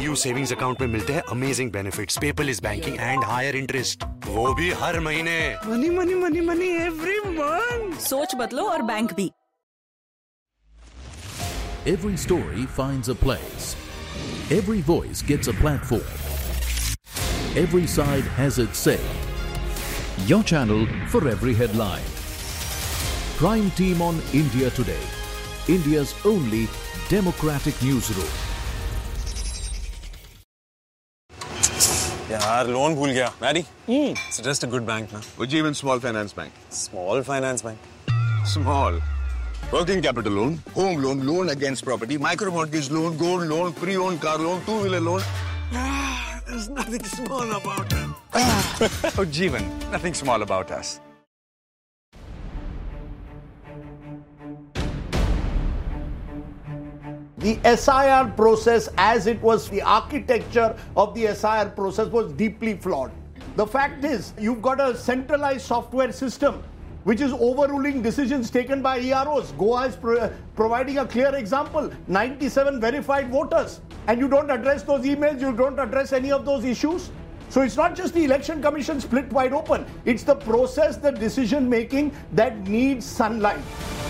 PSU savings account में मिलते हैं amazing benefits, paperless banking and higher interest, वो भी हर महीने। Money money money money every month. सोच बदलो और बैंक भी। Every story finds a place. Every voice gets a platform. Every side has its say. Your channel for every headline. Prime Team on India Today. India's only democratic newsroom. यार loan भूल गया। Mary, suggest a good bank ना। Ujjivan Small Finance Bank. Small finance bank. Small. Working capital loan, home loan, loan against property, micro mortgage loan, gold loan, pre-owned car loan, two-wheeler loan. There's nothing small about it. Ujjivan, nothing small about us. The SIR process, as it was, the architecture of the SIR process was deeply flawed. The fact is, you've got a centralized software system which is overruling decisions taken by EROs. Goa is providing a clear example, 97 verified voters. And you don't address those emails, you don't address any of those issues. So it's not just the election commission split wide open. It's the process, the decision making that needs sunlight.